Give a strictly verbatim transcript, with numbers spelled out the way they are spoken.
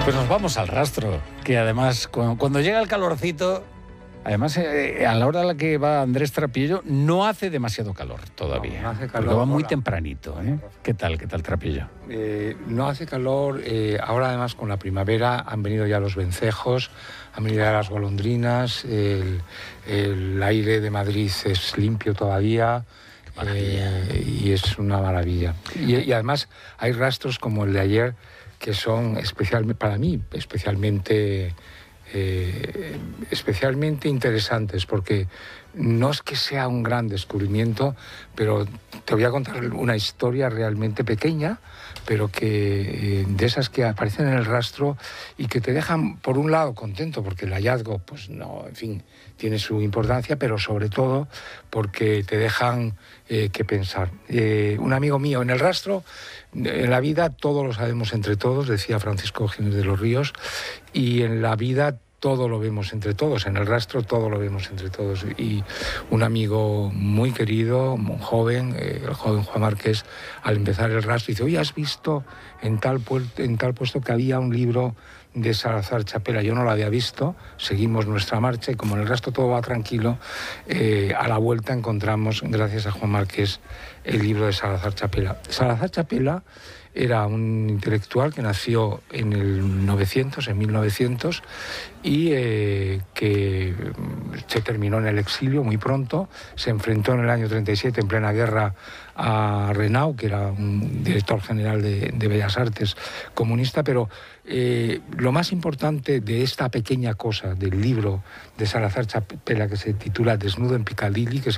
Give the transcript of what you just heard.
Pues nos vamos al rastro, que además cuando, cuando llega el calorcito, además eh, a la hora a la que va Andrés Trapillo no hace demasiado calor todavía. No, no hace calor. Porque va muy ahora. tempranito, ¿eh? ¿Qué tal, qué tal Trapillo? Eh, no hace calor, eh, ahora además con la primavera han venido ya los vencejos, han venido ya las golondrinas, el, el aire de Madrid es limpio todavía. Eh, y es una maravilla. Y, y además hay rastros como el de ayer que son especialmente, para mí, especialmente, eh, especialmente interesantes, porque no es que sea un gran descubrimiento, pero te voy a contar una historia realmente pequeña, pero que eh, de esas que aparecen en el rastro y que te dejan, por un lado, contento, porque el hallazgo, pues no, en fin, tiene su importancia, pero sobre todo porque te dejan eh, que pensar. Eh, un amigo mío, en el rastro, en la vida todo lo sabemos entre todos, decía Francisco Jiménez de los Ríos, y en la vida todo lo vemos entre todos, en el rastro todo lo vemos entre todos. Y un amigo muy querido, muy joven, eh, el joven Juan Márquez, al empezar el rastro, dice, oye, ¿has visto en tal, en tal puesto que había un libro de Salazar Chapela? Yo no lo había visto, seguimos nuestra marcha y como en el resto todo va tranquilo, eh, a la vuelta encontramos, gracias a Juan Márquez, el libro de Salazar Chapela. Salazar Chapela era un intelectual que nació en el novecientos, en mil novecientos, y eh, que se terminó en el exilio muy pronto. Se enfrentó en el año treinta y siete, en plena guerra, a Renau, que era un director general de, de Bellas Artes comunista, pero eh, lo más importante de esta pequeña cosa, del libro de Salazar Chapela, que se titula Desnudo en Piccadilly, que se